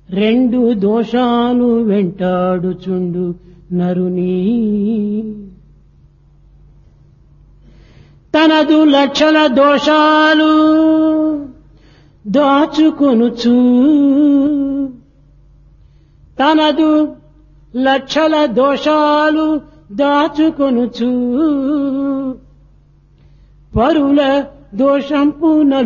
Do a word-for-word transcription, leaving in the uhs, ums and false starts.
రెండు దోషాలు వెంటాడుచుండు నరుని తనదు లక్షల దోషాలు దాచుకొనుచు తనదు లక్షల దోషాలు దాచుకొనుచు పరుల దోషంపు